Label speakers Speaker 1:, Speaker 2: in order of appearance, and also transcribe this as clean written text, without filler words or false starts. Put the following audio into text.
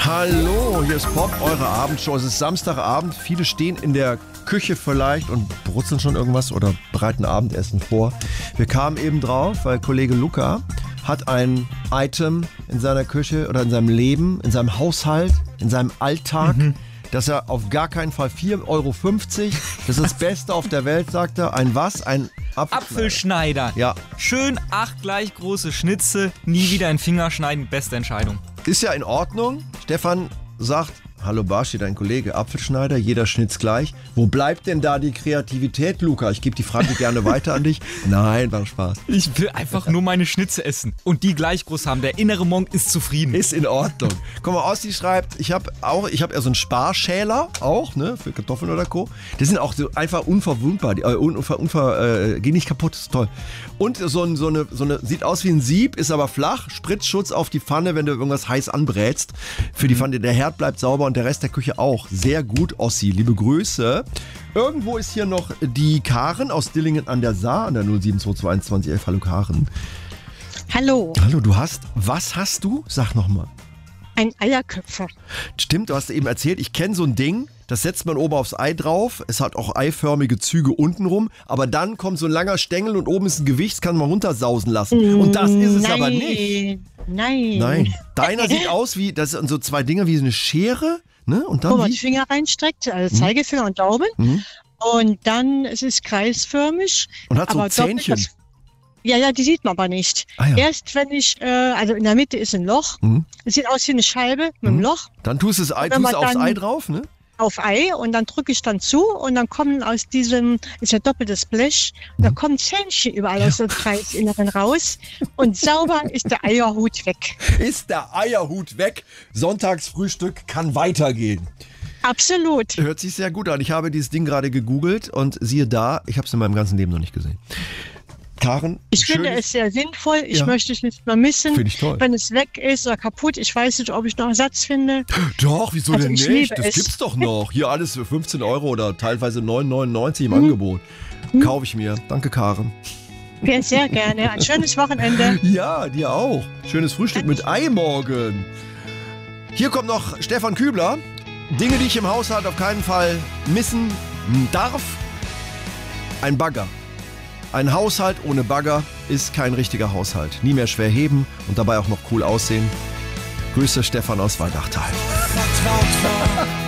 Speaker 1: Hallo, hier ist Pop, eure Abendshow. Es ist Samstagabend, viele stehen in der Küche vielleicht und brutzeln schon irgendwas oder bereiten Abendessen vor. Wir kamen eben drauf, weil Kollege Luca hat ein Item in seiner Küche oder in seinem Leben, in seinem Haushalt, in seinem Alltag, dass er auf gar keinen Fall 4,50 Euro, das ist das Beste auf der Welt, sagt er. Ein was? Ein
Speaker 2: Apfelschneider.
Speaker 1: Ja.
Speaker 2: Schön 8 gleich große Schnitze, nie wieder in Finger schneiden, beste Entscheidung.
Speaker 1: Ist ja in Ordnung. Stefan sagt, hallo Barschi, dein Kollege, Apfelschneider, jeder Schnitz gleich. Wo bleibt denn da die Kreativität, Luca? Ich gebe die Frage gerne weiter an dich. Nein, war Spaß.
Speaker 2: Ich will einfach nur meine Schnitze essen und die gleich groß haben. Der innere Monk ist zufrieden.
Speaker 1: Ist in Ordnung. Guck mal, Ossi schreibt, ich habe ja so einen Sparschäler auch, ne, für Kartoffeln oder Co. Die sind auch so einfach unverwundbar, gehen nicht kaputt, ist toll. Und so eine, sieht aus wie ein Sieb, ist aber flach, Spritzschutz auf die Pfanne, wenn du irgendwas heiß anbrätst. Für die Pfanne, der Herd bleibt sauber und der Rest der Küche auch. Sehr gut, Ossi, liebe Grüße. Irgendwo ist hier noch die Karen aus Dillingen an der Saar, an der 0722111. Hallo Karen.
Speaker 3: Hallo.
Speaker 1: Hallo, was hast du? Sag nochmal.
Speaker 3: Ein Eierköpfer.
Speaker 1: Stimmt, du hast eben erzählt, ich kenne so ein Ding, das setzt man oben aufs Ei drauf, es hat auch eiförmige Züge untenrum, aber dann kommt so ein langer Stängel und oben ist ein Gewicht, das kann man runtersausen lassen. Und das ist es aber nicht.
Speaker 3: Nein.
Speaker 1: Deiner sieht aus wie, das sind so zwei Dinger wie so eine Schere, ne? Und dann
Speaker 3: wo man die Finger reinstreckt, also Zeigefinger und Daumen. Und dann ist es kreisförmig.
Speaker 1: Und hat so
Speaker 3: aber
Speaker 1: ein Zähnchen.
Speaker 3: Ja, die sieht man aber nicht.
Speaker 1: Ah, ja.
Speaker 3: Erst wenn ich, also in der Mitte ist ein Loch. Es sieht aus wie eine Scheibe mit einem Loch.
Speaker 1: Dann tust du aufs Ei drauf, ne?
Speaker 3: Auf Ei und dann drücke ich dann zu und dann kommen aus diesem, ist ja doppeltes Blech, da kommen Zähnchen überall aus dem Kreisinneren raus und sauber ist der Eierhut weg.
Speaker 1: Ist der Eierhut weg? Sonntagsfrühstück kann weitergehen.
Speaker 3: Absolut.
Speaker 1: Hört sich sehr gut an. Ich habe dieses Ding gerade gegoogelt und siehe da, ich habe es in meinem ganzen Leben noch nicht gesehen. Karen,
Speaker 3: ich finde es sehr sinnvoll. Ich möchte es nicht mehr missen.
Speaker 1: Finde ich toll.
Speaker 3: Wenn es weg ist oder kaputt, ich weiß nicht, ob ich noch Ersatz finde.
Speaker 1: Doch, wieso denn nicht? Das
Speaker 3: es.
Speaker 1: gibt's doch noch. Hier alles für 15 Euro oder teilweise 9,99 im Angebot. Kaufe ich mir. Danke, Karen.
Speaker 3: Ja, sehr gerne. Ein schönes Wochenende.
Speaker 1: Ja, dir auch. Schönes Frühstück mit Ei morgen. Hier kommt noch Stefan Kübler. Dinge, die ich im Haushalt auf keinen Fall missen darf. Ein Bagger. Ein Haushalt ohne Bagger ist kein richtiger Haushalt. Nie mehr schwer heben und dabei auch noch cool aussehen. Grüße Stefan aus Waldachtal.